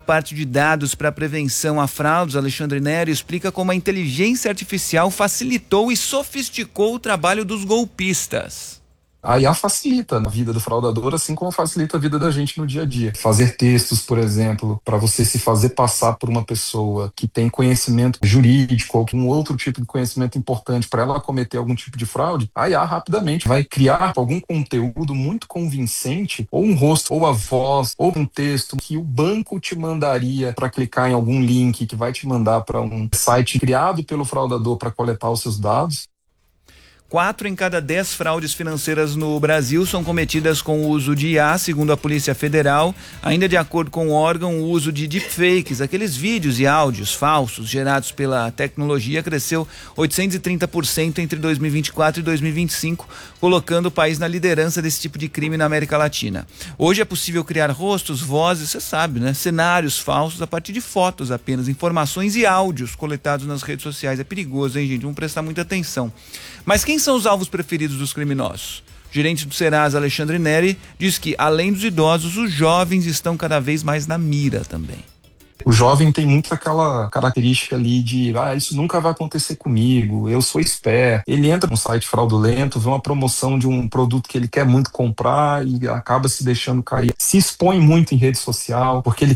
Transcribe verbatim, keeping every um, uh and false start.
parte de dados para prevenção a fraudes, Alexandre Neri explica como a inteligência artificial facilitou e sofisticou o trabalho dos golpistas. A I A facilita a vida do fraudador, assim como facilita a vida da gente no dia a dia. Fazer textos, por exemplo, para você se fazer passar por uma pessoa que tem conhecimento jurídico ou um outro tipo de conhecimento importante para ela cometer algum tipo de fraude, a I A rapidamente vai criar algum conteúdo muito convincente, ou um rosto, ou a voz, ou um texto que o banco te mandaria para clicar em algum link que vai te mandar para um site criado pelo fraudador para coletar os seus dados. Quatro em cada dez fraudes financeiras no Brasil são cometidas com o uso de I A, segundo a Polícia Federal. Ainda de acordo com o órgão, o uso de deepfakes, aqueles vídeos e áudios falsos gerados pela tecnologia, cresceu oitocentos e trinta por cento entre dois mil e vinte e quatro e dois mil e vinte e cinco, colocando o país na liderança desse tipo de crime na América Latina. Hoje é possível criar rostos, vozes, você sabe, né? Cenários falsos a partir de fotos apenas, informações e áudios coletados nas redes sociais. É perigoso, hein, gente? Vamos prestar muita atenção. Mas quem são os alvos preferidos dos criminosos? O gerente do Serasa, Alexandre Neri, diz que, além dos idosos, os jovens estão cada vez mais na mira também. O jovem tem muito aquela característica ali de, ah, isso nunca vai acontecer comigo, eu sou esperto. Ele entra num site fraudulento, vê uma promoção de um produto que ele quer muito comprar e acaba se deixando cair. Se expõe muito em rede social, porque ele